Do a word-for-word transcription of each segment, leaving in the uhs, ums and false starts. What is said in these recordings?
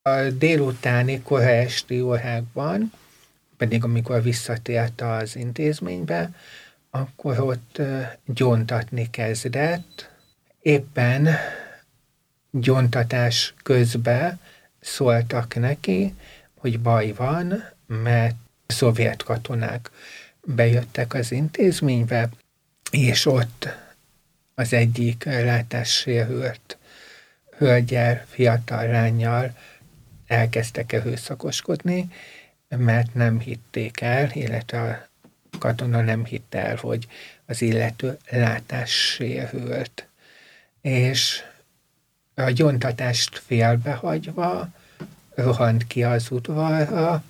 A délutáni, kora esti órákban, pedig amikor visszatért az intézménybe, akkor ott gyóntatni kezdett. Éppen gyóntatás közben szóltak neki, hogy baj van, mert a szovjet katonák bejöttek az intézménybe, és ott az egyik látássérült hölgyel, fiatal lánnyal elkezdtek erőszakoskodni, mert nem hitték el, illetve a katona nem hitte el, hogy az illető látássérült. És a gyóntatást félbehagyva rohant ki az udvarra,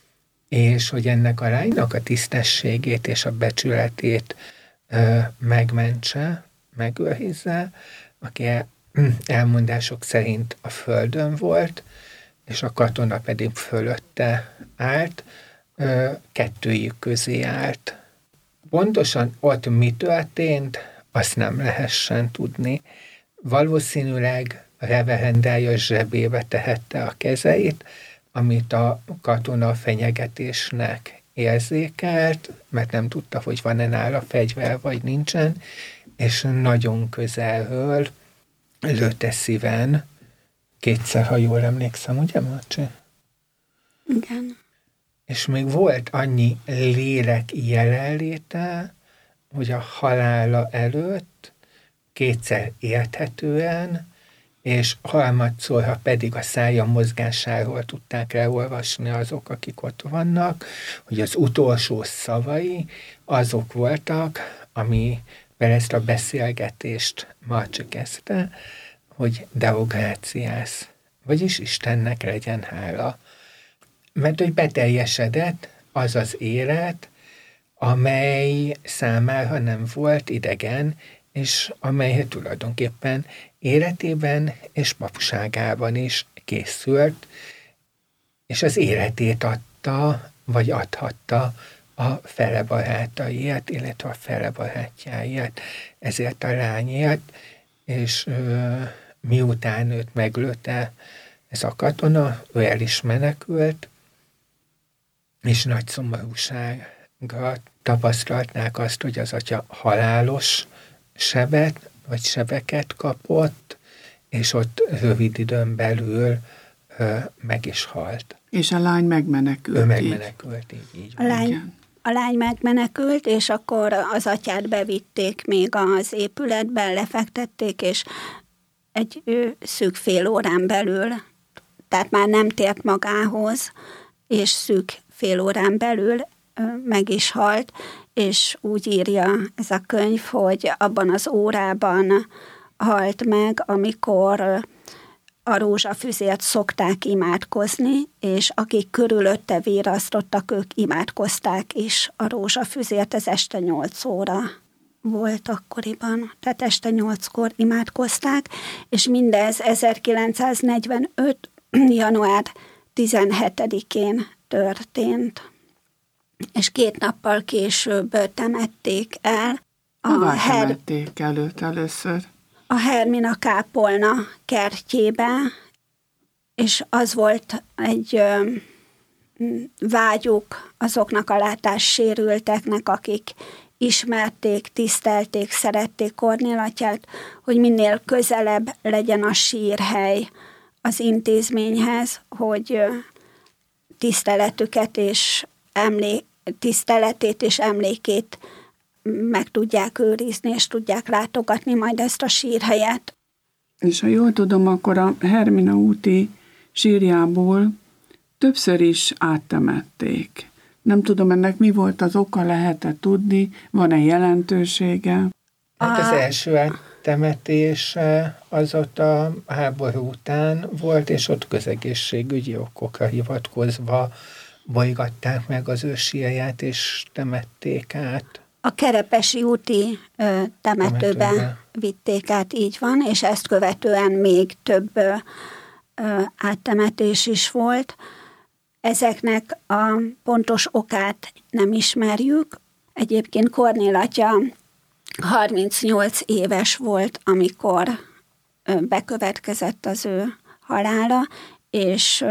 és hogy ennek a lánynak a tisztességét és a becsületét ö, megmentse, megőrizze, aki elmondások szerint a földön volt, és a katona pedig fölötte állt, ö, kettőjük közé állt. Pontosan ott mi történt, azt nem lehessen tudni. Valószínűleg reverendája zsebébe tehette a kezeit, amit a katona fenyegetésnek érzékelt, mert nem tudta, hogy van-e nála fegyver, vagy nincsen, és nagyon közelről lőtte szíven, kétszer, ha jól emlékszem, ugye, Marcsi? Igen. És még volt annyi lélek jelenléte, hogy a halála előtt kétszer érthetően, és harmadszorra pedig a szája mozgásáról tudták elolvasni azok, akik ott vannak, hogy az utolsó szavai azok voltak, ami ezt a beszélgetést Marcsi kezdte, hogy Deo gratias, vagyis Istennek legyen hála. Mert hogy beteljesedett az az élet, amely számára nem volt idegen, és amely tulajdonképpen életében és papságában is készült, és az életét adta, vagy adhatta a fele barátaiért, illetve a fele barátjáért, ezért a lányért, és ö, miután őt meglőtte ez a katona, ő el is menekült, és nagy szomorúságra tapasztalták azt, hogy az atya halálos sebet, vagy sebeket kapott, és ott rövid időn belül ö, meg is halt. És a lány megmenekült. Ő megmenekült, így, így, így a lány, a lány megmenekült, és akkor az atyát bevitték még az épületben, lefektették, és egy ő, szűk fél órán belül, tehát már nem tért magához, és szűk fél órán belül ö, meg is halt, és úgy írja ez a könyv, hogy abban az órában halt meg, amikor a rózsafüzért szokták imádkozni, és akik körülötte virrasztottak, ők imádkozták is a rózsafüzért, ez este nyolc óra volt akkoriban, tehát este nyolckor imádkozták, és mindez ezerkilencszáznegyvenöt. január tizenhetedikén történt. És két nappal később temették el. Hová Her- temették el őt először? A Hermina kápolna kertjébe, és az volt egy ö, vágyuk azoknak a látássérülteknek, akik ismerték, tisztelték, szerették Kornél atyát, hogy minél közelebb legyen a sírhely az intézményhez, hogy ö, tiszteletüket és emlék tiszteletét és emlékét meg tudják őrizni, és tudják látogatni majd ezt a sírhelyet. És ha jól tudom, akkor a Hermina úti sírjából többször is áttemették. Nem tudom, ennek mi volt az oka, lehet-e tudni, van-e jelentősége? Hát az első áttemetés az ott a háború után volt, és ott közegészségügyi okokra hivatkozva bolygatták meg az ő sírját, és temették át. A Kerepesi úti ö, temetőbe, temetőbe vitték át, így van, és ezt követően még több ö, ö, áttemetés is volt. Ezeknek a pontos okát nem ismerjük. Egyébként Kornél atya harmincnyolc éves volt, amikor ö, bekövetkezett az ő halála, és